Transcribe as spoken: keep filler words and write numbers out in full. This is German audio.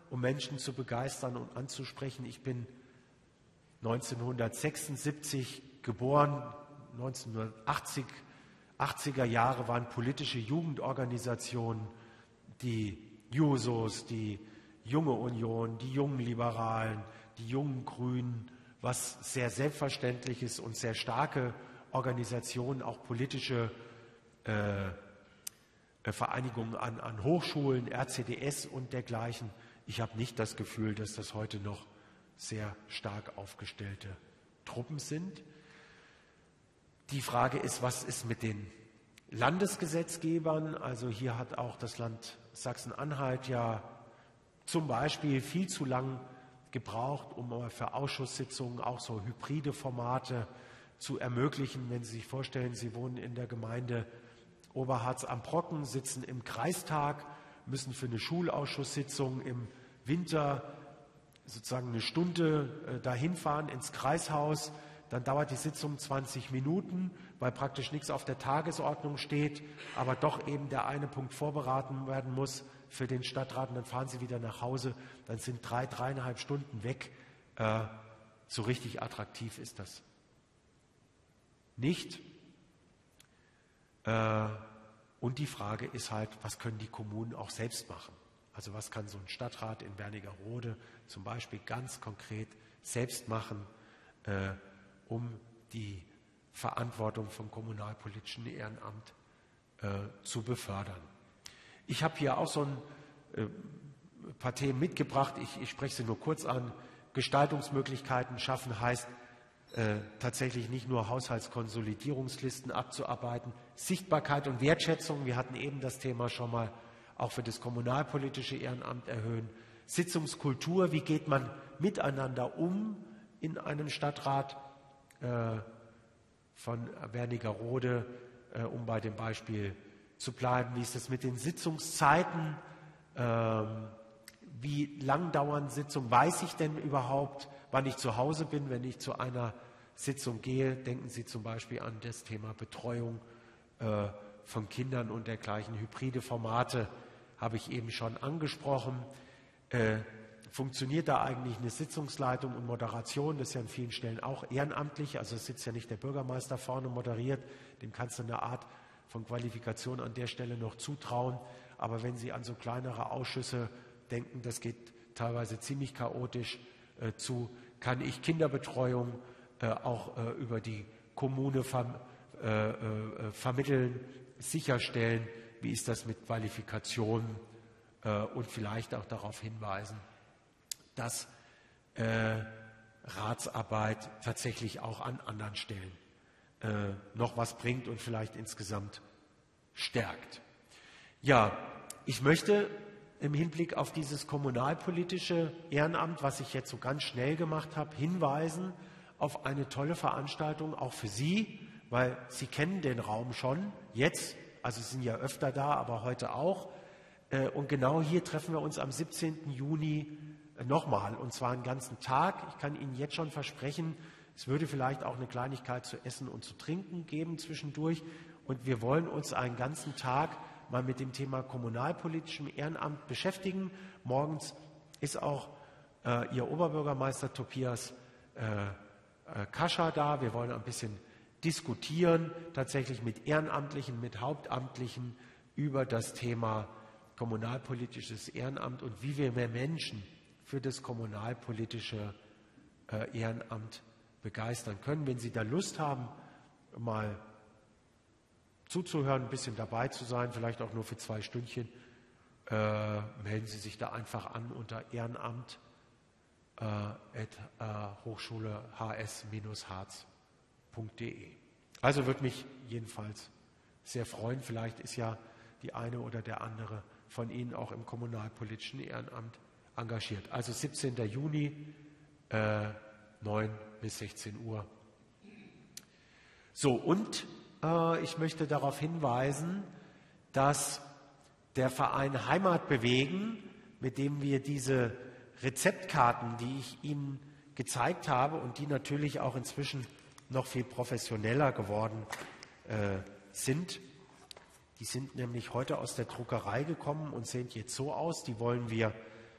um Menschen zu begeistern und anzusprechen. Ich bin neunzehnhundertsechsundsiebzig geboren, neunzehnhundertachtzig, achtziger Jahre waren politische Jugendorganisationen, die Jusos, die Junge Union, die jungen Liberalen, die jungen Grünen, was sehr selbstverständlich ist und sehr starke Organisationen, auch politische äh, Vereinigungen an, an Hochschulen, R C D S und dergleichen. Ich habe nicht das Gefühl, dass das heute noch sehr stark aufgestellte Truppen sind. Die Frage ist, was ist mit den Landesgesetzgebern? Also hier hat auch das Land Sachsen-Anhalt ja zum Beispiel viel zu lang gebraucht, um für Ausschusssitzungen auch so hybride Formate zu ermöglichen. Wenn Sie sich vorstellen, Sie wohnen in der Gemeinde Oberharz am Brocken, sitzen im Kreistag, müssen für eine Schulausschusssitzung im Winter sozusagen eine Stunde äh, dahin fahren ins Kreishaus. Dann dauert die Sitzung zwanzig Minuten, weil praktisch nichts auf der Tagesordnung steht, aber doch eben der eine Punkt vorberaten werden muss für den Stadtrat. Und dann fahren Sie wieder nach Hause. Dann sind drei, dreieinhalb Stunden weg. Äh, so richtig attraktiv ist das nicht. Äh, und die Frage ist halt, was können die Kommunen auch selbst machen? Also was kann so ein Stadtrat in Wernigerode zum Beispiel ganz konkret selbst machen, äh, um die Verantwortung vom kommunalpolitischen Ehrenamt äh, zu befördern. Ich habe hier auch so ein äh, paar Themen mitgebracht. Ich, ich spreche sie nur kurz an. Gestaltungsmöglichkeiten schaffen heißt äh, tatsächlich nicht nur Haushaltskonsolidierungslisten abzuarbeiten, Sichtbarkeit und Wertschätzung. Wir hatten eben das Thema schon mal auch für das kommunalpolitische Ehrenamt erhöhen. Sitzungskultur, wie geht man miteinander um in einem Stadtrat äh, von Wernigerode, äh, um bei dem Beispiel zu bleiben. Wie ist es mit den Sitzungszeiten? Ähm, wie lang dauern Sitzungen? Weiß ich denn überhaupt, wann ich zu Hause bin, wenn ich zu einer Sitzung gehe? Denken Sie zum Beispiel an das Thema Betreuung äh, von Kindern und dergleichen. Hybride Formate habe ich eben schon angesprochen. Äh, funktioniert da eigentlich eine Sitzungsleitung und Moderation? Das ist ja an vielen Stellen auch ehrenamtlich. Also es sitzt ja nicht der Bürgermeister vorne moderiert. Dem kannst du eine Art von Qualifikation an der Stelle noch zutrauen. Aber wenn Sie an so kleinere Ausschüsse denken, das geht teilweise ziemlich chaotisch äh, zu, kann ich Kinderbetreuung äh, auch äh, über die Kommune verm äh, äh, vermitteln, sicherstellen. Wie ist das mit Qualifikationen äh, und vielleicht auch darauf hinweisen, dass äh, Ratsarbeit tatsächlich auch an anderen Stellen äh, noch was bringt und vielleicht insgesamt stärkt. Ja, ich möchte im Hinblick auf dieses kommunalpolitische Ehrenamt, was ich jetzt so ganz schnell gemacht habe, hinweisen auf eine tolle Veranstaltung, auch für Sie, weil Sie kennen den Raum schon jetzt, also Sie sind ja öfter da, aber heute auch. Und genau hier treffen wir uns am siebzehnten Juni nochmal, und zwar einen ganzen Tag. Ich kann Ihnen jetzt schon versprechen, es würde vielleicht auch eine Kleinigkeit zu essen und zu trinken geben zwischendurch. Und wir wollen uns einen ganzen Tag mal mit dem Thema kommunalpolitischem Ehrenamt beschäftigen. Morgens ist auch äh, Ihr Oberbürgermeister Tobias äh, äh, Kascha da. Wir wollen ein bisschen diskutieren, tatsächlich mit Ehrenamtlichen, mit Hauptamtlichen über das Thema kommunalpolitisches Ehrenamt und wie wir mehr Menschen für das kommunalpolitische äh, Ehrenamt begeistern können. Wenn Sie da Lust haben, mal zuzuhören, ein bisschen dabei zu sein, vielleicht auch nur für zwei Stündchen, äh, melden Sie sich da einfach an unter ehrenamt äh, at äh, hochschule h s harz punkt de. Also würde mich jedenfalls sehr freuen. Vielleicht ist ja die eine oder der andere von Ihnen auch im kommunalpolitischen Ehrenamt engagiert. Also siebzehnten Juni, äh, neun bis sechzehn Uhr. So, und äh, ich möchte darauf hinweisen, dass der Verein Heimat bewegen, mit dem wir diese Rezeptkarten, die ich Ihnen gezeigt habe und die natürlich auch inzwischen noch viel professioneller geworden äh, sind. Die sind nämlich heute aus der Druckerei gekommen und sehen jetzt so aus. Die wollen wir